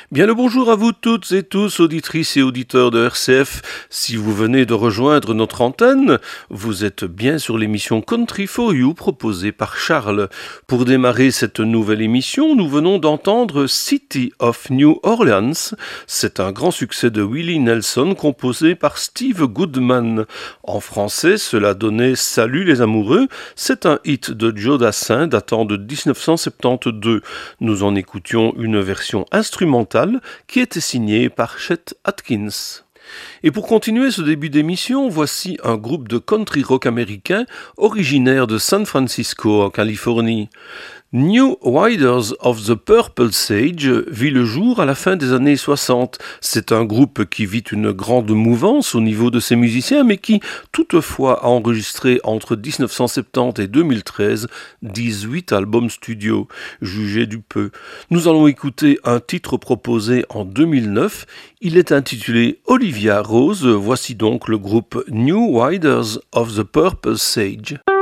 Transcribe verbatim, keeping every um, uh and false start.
Bien le bonjour à vous toutes et tous, auditrices et auditeurs de R C F. Si vous venez de rejoindre notre antenne, vous êtes bien sur l'émission Country for You proposée par Charles. Pour démarrer cette nouvelle émission, nous venons d'entendre City of New Orleans. C'est un grand succès de Willie Nelson composé par Steve Goodman. En français, cela donnait Salut les amoureux. C'est un hit de Joe Dassin datant de dix-neuf cent soixante-douze. Nous en écoutions une version instrumentale qui était signé par Chet Atkins. Et pour continuer ce début d'émission, voici un groupe de country rock américain originaire de San Francisco en Californie. New Riders of the Purple Sage vit le jour à la fin des années soixante. C'est un groupe qui vit une grande mouvance au niveau de ses musiciens, mais qui, toutefois, a enregistré entre dix-neuf cent soixante-dix et deux mille treize dix-huit albums studio. Jugez du peu. Nous allons écouter un titre proposé en deux mille neuf. Il est intitulé Olivia Rose. Voici donc le groupe New Riders of the Purple Sage.